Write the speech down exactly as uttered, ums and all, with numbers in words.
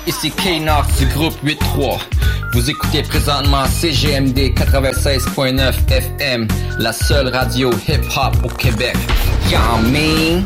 Ici K-Nox du groupe huit trois. Vous écoutez présentement C G M D quatre-vingt-seize point neuf F M, la seule radio hip-hop au Québec. Y'all mean?